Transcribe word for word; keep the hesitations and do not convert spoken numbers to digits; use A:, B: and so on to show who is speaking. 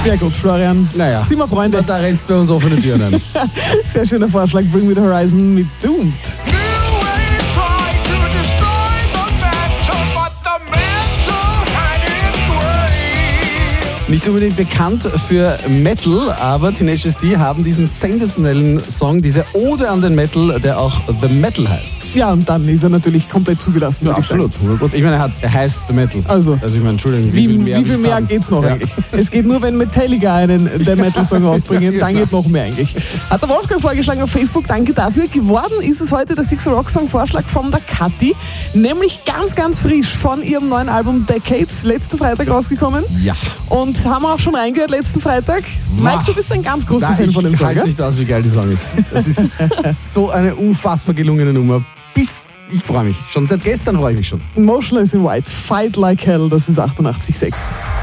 A: Ja gut, Florian.
B: Naja.
A: Sind wir Freunde?
B: Da rennst du bei uns offene Türen ein.
A: Sehr schöner Vorschlag. Bring Me the Horizon mit Doomed.
B: Nicht unbedingt bekannt für Metal, aber Tenacious D haben diesen sensationellen Song, diese Ode an den Metal, der auch The Metal heißt.
A: Ja, und dann ist er natürlich komplett zugelassen.
B: Ja, absolut. hundert Prozent. Ich meine, er, hat, er heißt The Metal.
A: Also,
B: also ich meine, Entschuldigung,
A: wie,
B: wie viel mehr,
A: wie viel mehr geht's noch
B: ja.
A: eigentlich? Es geht nur, wenn Metallica einen The Metal-Song rausbringen, dann geht noch mehr eigentlich. Hat der Wolfgang vorgeschlagen auf Facebook, danke dafür. Geworden ist es heute der Six Rock Song Vorschlag von der Kathi, nämlich ganz, ganz frisch von ihrem neuen Album Decades, letzten Freitag rausgekommen.
B: Ja.
A: Und haben wir auch schon reingehört letzten Freitag.
B: Wow.
A: Mike, du bist ein ganz großer
B: Da,
A: Fan von dem
B: ich
A: Song,
B: halte
A: gell?
B: nicht aus, wie geil die Song ist. Das ist so eine unfassbar gelungene Nummer. Bis, ich freue mich. Schon seit gestern freue ich mich schon.
A: Motionless in White, Fight Like Hell, das ist achtundachtzig Komma sechs.